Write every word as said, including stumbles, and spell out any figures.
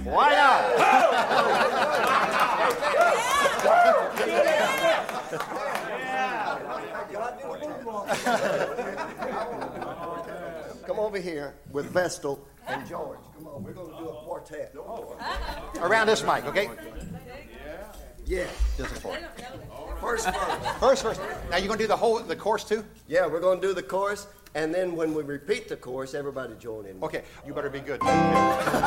Why not? Come over here with Vestal and George. Come on, we're going to do a quartet. Around this mic, okay? Yeah. Just a four. First verse. First, first. Now you're going to do the whole, the chorus too? Yeah, we're going to do the chorus, and then when we repeat the chorus, everybody join in. Okay, you better be good.